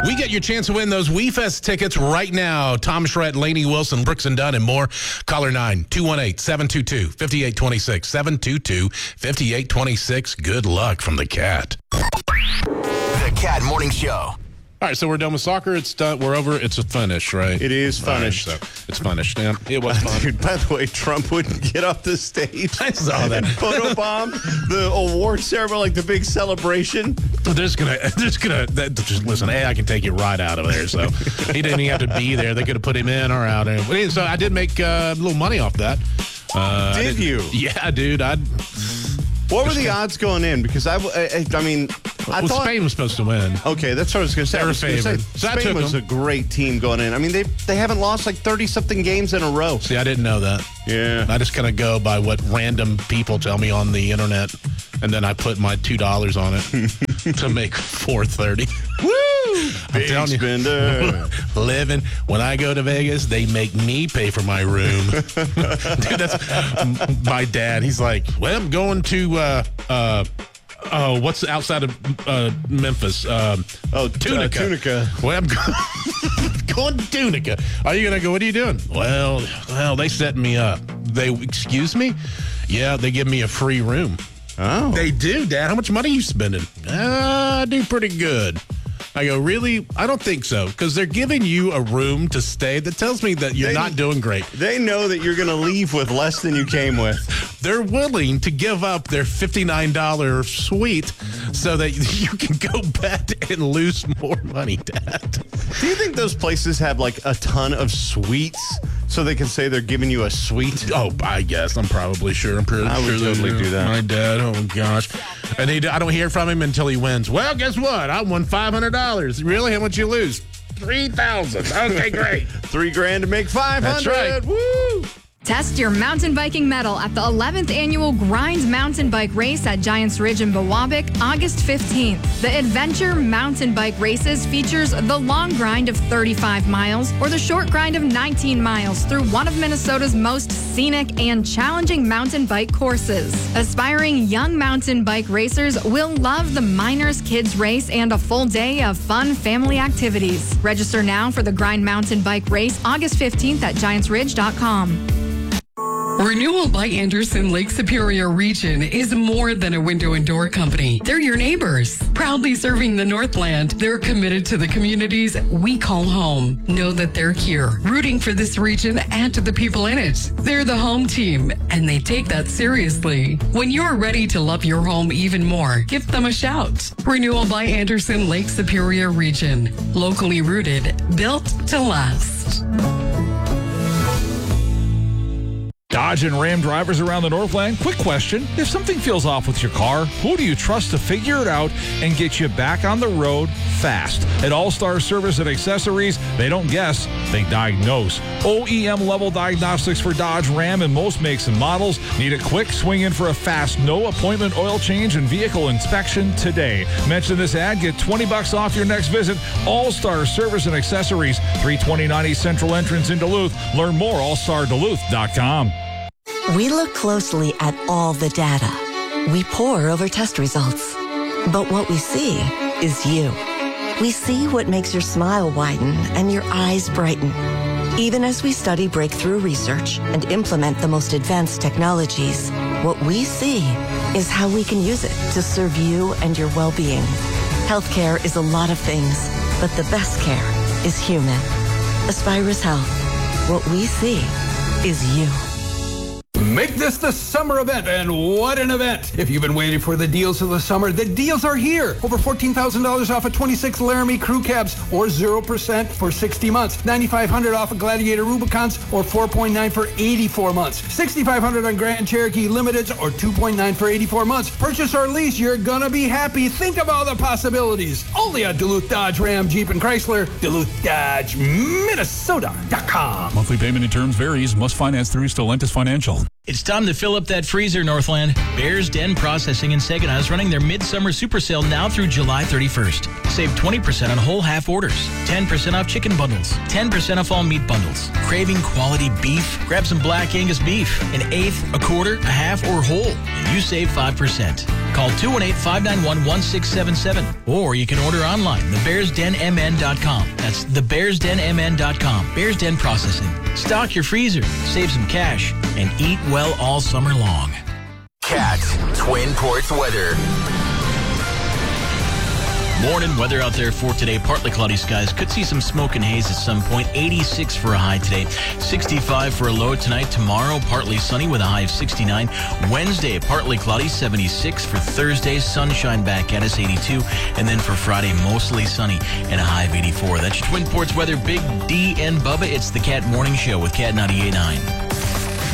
We get your chance to win those WeFest tickets right now. Tom Schrett, Lainey Wilson, Brooks and Dunn, and more. Caller 9-218-722-5826. 722-5826. Good luck from the Cat. The Cat Morning Show. All right, so we're done with soccer. It's done. We're over. It's a finish, right? It is finished. Right, so it's finished. Yeah, it was fun. Dude, by the way, Trump wouldn't get off the stage. I saw that. Photobomb the award ceremony, like the big celebration. Just listen, I can take you right out of there. So he didn't even have to be there. They could have put him in or out. So I did make a little money off that. Did you? Yeah, dude. What were the odds going in? Because I thought Spain was supposed to win. Okay, that's what I was going to say. They were favored. So Spain was a great team going in. I mean, they haven't lost like 30-something games in a row. See, I didn't know that. Yeah. I just kind of go by what random people tell me on the internet, and then I put my $2 on it to make $4.30. Woo! I'm telling you, spender. living. When I go to Vegas, they make me pay for my room. Dude, that's my dad. He's like, well, I'm going to what's outside of Memphis? Tunica. Tunica. Well, I'm going to Tunica. Are you gonna go? What are you doing? Well, they set me up. Excuse me? Yeah, they give me a free room. Oh, they do, Dad. How much money are you spending? I do pretty good. I go, really? I don't think so, because they're giving you a room to stay. That tells me that you're not doing great. They know that you're going to leave with less than you came with. They're willing to give up their $59 suite so that you can go back and lose more money, Dad. Do you think those places have like a ton of suites so they can say they're giving you a suite? Oh, I guess. I'm probably sure. I'm pretty I would sure totally do that. My dad, oh gosh. And I don't hear from him until he wins. Well, guess what? I won $500. Really? How much you lose? $3,000. Okay, great. $3,000 to make $500. That's right. Woo! Test your mountain biking mettle at the 11th annual Grind Mountain Bike Race at Giants Ridge in Biwabik, August 15th. The Adventure Mountain Bike Races features the long grind of 35 miles or the short grind of 19 miles through one of Minnesota's most scenic and challenging mountain bike courses. Aspiring young mountain bike racers will love the Miners Kids Race and a full day of fun family activities. Register now for the Grind Mountain Bike Race August 15th at giantsridge.com. Renewal by Anderson Lake Superior Region is more than a window and door company. They're your neighbors. Proudly serving the Northland, they're committed to the communities we call home. Know that they're here, rooting for this region and to the people in it. They're the home team, and they take that seriously. When you're ready to love your home even more, give them a shout. Renewal by Anderson Lake Superior Region. Locally rooted, built to last. Dodge and Ram drivers around the Northland, quick question. If something feels off with your car, who do you trust to figure it out and get you back on the road fast? At All-Star Service and Accessories, they don't guess, they diagnose. OEM level diagnostics for Dodge, Ram, and most makes and models. Need it quick? Swing in for a fast, no appointment oil change and vehicle inspection today. Mention this ad, get $20 off your next visit. All-Star Service and Accessories, 329 East Central Entrance in Duluth. Learn more, allstarduluth.com. We look closely at all the data. We pore over test results. But what we see is you. We see what makes your smile widen and your eyes brighten. Even as we study breakthrough research and implement the most advanced technologies, what we see is how we can use it to serve you and your well-being. Healthcare is a lot of things, but the best care is human. Aspirus Health. What we see is you. Make this the summer event, and what an event! If you've been waiting for the deals of the summer, the deals are here. Over $14,000 off of 26 Laramie crew cabs, or 0% for 60 months. $9,500 off of Gladiator Rubicons, or 4.9 for 84 months. $6,500 on Grand Cherokee Limiteds, or 2.9 for 84 months. Purchase or lease, you're gonna be happy. Think of all the possibilities. Only at Duluth Dodge Ram Jeep and Chrysler. DuluthDodgeMinnesota.com. Monthly payment and terms varies. Must finance through Stellantis Financial. It's time to fill up that freezer, Northland. Bears Den Processing in Saginaw is running their midsummer super sale now through July 31st. Save 20% on whole half orders, 10% off chicken bundles, 10% off all meat bundles. Craving quality beef? Grab some Black Angus beef, an eighth, a quarter, a half, or whole, and you save 5%. Call 218-591-1677. Or you can order online, thebearsdenmn.com. That's thebearsdenmn.com. Bears Den Processing. Stock your freezer, save some cash, and eat well all summer long. Cat Twin Ports weather. Morning weather out there for today. Partly cloudy skies. Could see some smoke and haze at some point. 86 for a high today. 65 for a low tonight. Tomorrow, partly sunny with a high of 69. Wednesday, partly cloudy, 76. For Thursday, sunshine back at us, 82. And then for Friday, mostly sunny and a high of 84. That's your Twin Ports weather. Big D and Bubba. It's the Cat Morning Show with Cat 98.9.